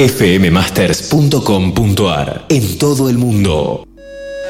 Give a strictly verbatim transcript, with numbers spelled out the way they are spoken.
f m masters punto com punto a r en todo el mundo.